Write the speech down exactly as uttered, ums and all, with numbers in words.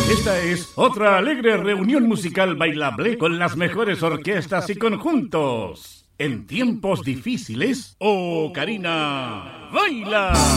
Esta es otra alegre reunión musical bailable con las mejores orquestas y conjuntos. En tiempos difíciles, ¡oh, Karina, baila!